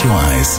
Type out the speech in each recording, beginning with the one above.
Radio 1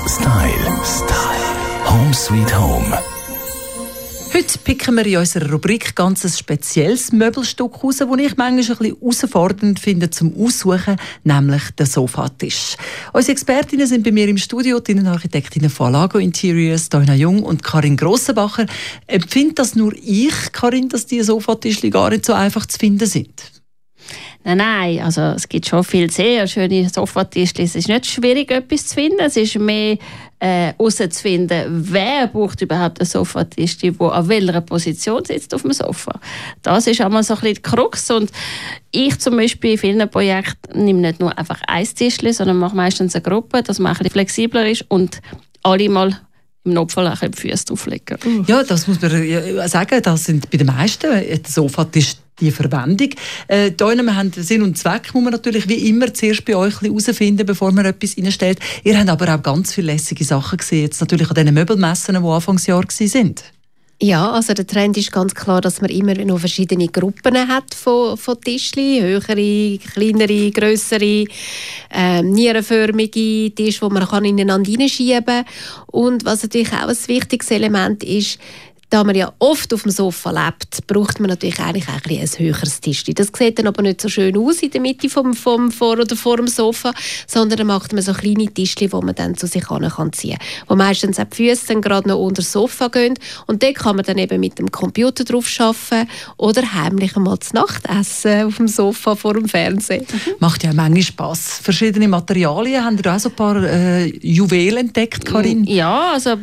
Style. Home Sweet Home. Heute picken wir in unserer Rubrik ganz ein spezielles Möbelstück raus, das ich manchmal ein bisschen herausfordernd finde zum Aussuchen, nämlich den Sofatisch. Unsere Expertinnen sind bei mir im Studio, die Innenarchitektinnen von Alago Interiors, Dojna Jung und Karin Grossenbacher. Empfindet das nur ich, Karin, dass diese Sofatischli gar nicht so einfach zu finden sind? Nein, also es gibt schon viele sehr schöne Sofatischli. Es ist nicht schwierig, etwas zu finden. Es ist mehr herauszufinden, wer braucht überhaupt ein Sofatischli, der an welcher Position sitzt auf dem Sofa. Das ist einmal so ein bisschen die Krux. Und ich zum Beispiel in vielen Projekten nehme nicht nur einfach ein Tischli, sondern mache meistens eine Gruppe, dass man ein bisschen flexibler ist und alle mal im Notfall auch die Füße drauflegen. Ja, das muss man sagen. Das sind bei den meisten Sofatisch die Verwendung. Wir haben Sinn und Zweck, muss man natürlich wie immer zuerst bei euch herausfinden, bevor man etwas reinstellt. Ihr habt aber auch ganz viele lässige Sachen gesehen, jetzt natürlich an diesen Möbelmessen, die Anfangsjahr waren. Ja, also der Trend ist ganz klar, dass man immer noch verschiedene Gruppen hat von Tischli, höhere, kleinere, grössere, nierenförmige Tische, die man ineinander hineinschieben kann. Und was natürlich auch ein wichtiges Element ist, da man ja oft auf dem Sofa lebt, braucht man natürlich eigentlich ein höheres Tischli. Das sieht dann aber nicht so schön aus in der Mitte vor dem Sofa, sondern dann macht man so kleine Tischli, die man dann zu sich ziehen kann. Wo meistens auch die Füße dann gerade noch unter das Sofa gehen. Und dort kann man dann eben mit dem Computer drauf arbeiten oder heimlich einmal zur Nacht essen auf dem Sofa vor dem Fernsehen. Macht ja manchmal Spass. Verschiedene Materialien. Haben ihr auch so ein paar Juwelen entdeckt, Karin? Ja, also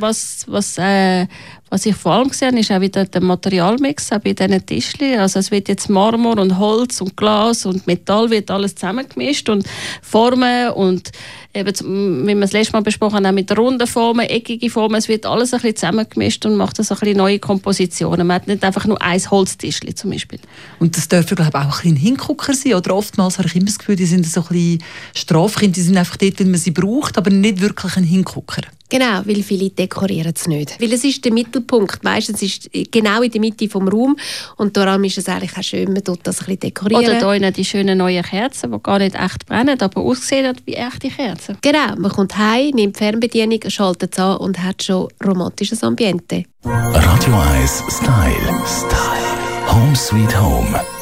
was ich vor allem gesehen habe, ist auch wieder der Materialmix bei diesen Tischli. Also es wird jetzt Marmor und Holz und Glas und Metall wird alles zusammengemischt und Formen und eben, wie wir das letzte Mal besprochen haben, auch mit runden Formen, eckige Formen, es wird alles ein bisschen zusammengemischt und macht so ein bisschen neue Kompositionen. Man hat nicht einfach nur ein Holztischli zum Beispiel. Und das dürfen, glaube ich, auch ein bisschen Hingucker sein, oder oftmals habe ich immer das Gefühl, die sind so ein bisschen Strafkinder, die sind einfach dort, wenn man sie braucht, aber nicht wirklich ein Hingucker. Genau, weil viele dekorieren es nicht. Weil es ist der Mittelpunkt. Meistens ist es genau in der Mitte des Raums. Und darum ist es eigentlich auch schön, man tut das ein bisschen dekorieren. Oder hier die schönen neuen Kerzen, die gar nicht echt brennen, aber aussehen wie echte Kerzen. Genau, man kommt heim, nimmt die Fernbedienung, schaltet es an und hat schon romantisches Ambiente. Radio 1 Style. Home Sweet Home.